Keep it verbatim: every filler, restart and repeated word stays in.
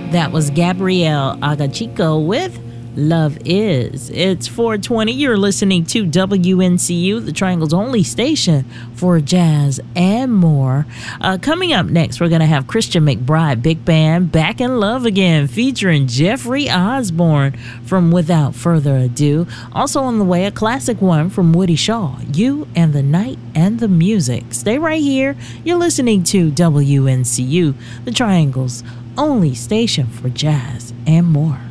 That was Gabrielle Agachico with Love Is. It's four twenty. You're listening to W N C U, the Triangle's only station for jazz and more. Uh, coming up next, we're going to have Christian McBride Big Band Back in Love Again, featuring Jeffrey Osborne from Without Further Ado. Also on the way, a classic one from Woody Shaw, You and the Night and the Music. Stay right here. You're listening to W N C U, the Triangle's only station for jazz and more.